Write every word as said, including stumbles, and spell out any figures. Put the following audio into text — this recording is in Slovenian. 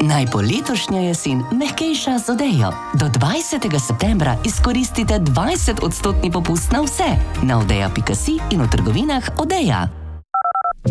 Naj bo letošnja jesen mehkejša z Odejo. Do dvajsetega septembra izkoristite dvajset odstotni popust na vse na odeja pika si in v trgovinah Odeja.